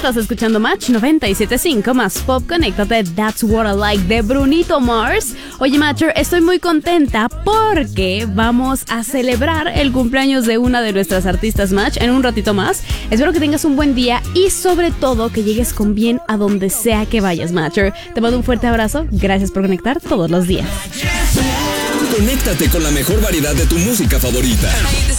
Estás escuchando Match 97.5 más pop. Conéctate, That's What I Like de Brunito Mars. Oye, Matcher, estoy muy contenta porque vamos a celebrar el cumpleaños de una de nuestras artistas Match en un ratito más. Espero que tengas un buen día y sobre todo que llegues con bien a donde sea que vayas, Matcher. Te mando un fuerte abrazo. Gracias por conectar todos los días. Conéctate con la mejor variedad de tu música favorita.